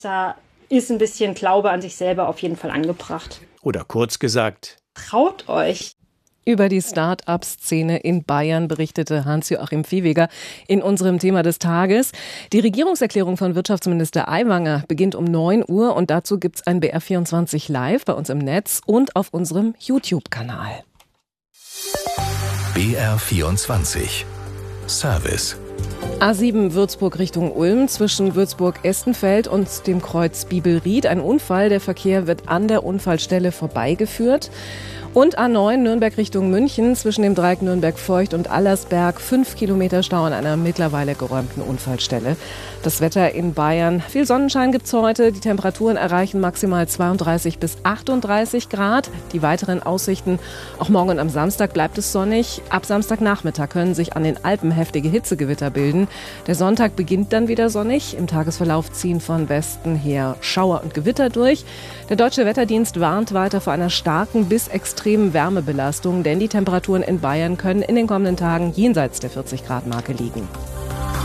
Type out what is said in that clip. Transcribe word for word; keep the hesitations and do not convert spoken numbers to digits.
Da ist ein bisschen Glaube an sich selber auf jeden Fall angebracht. Oder kurz gesagt: Traut euch! Über die Start-up-Szene in Bayern berichtete Hans-Joachim Viehweger in unserem Thema des Tages. Die Regierungserklärung von Wirtschaftsminister Aiwanger beginnt um neun Uhr und dazu gibt's ein B R vierundzwanzig Live bei uns im Netz und auf unserem YouTube-Kanal. B R vierundzwanzig Service. A sieben Würzburg Richtung Ulm zwischen Würzburg-Estenfeld und dem Kreuz Bibelried. Ein Unfall, der Verkehr wird an der Unfallstelle vorbeigeführt. Und A neun Nürnberg Richtung München zwischen dem Dreieck Nürnberg-Feucht und Allersberg. Fünf Kilometer Stau an einer mittlerweile geräumten Unfallstelle. Das Wetter in Bayern. Viel Sonnenschein gibt's heute. Die Temperaturen erreichen maximal zweiunddreißig bis achtunddreißig Grad. Die weiteren Aussichten: Auch morgen und am Samstag bleibt es sonnig. Ab Samstagnachmittag können sich an den Alpen heftige Hitzegewitter bilden. Der Sonntag beginnt dann wieder sonnig. Im Tagesverlauf ziehen von Westen her Schauer und Gewitter durch. Der Deutsche Wetterdienst warnt weiter vor einer starken bis extremen Wärmebelastung, denn die Temperaturen in Bayern können in den kommenden Tagen jenseits der vierzig Grad Marke liegen.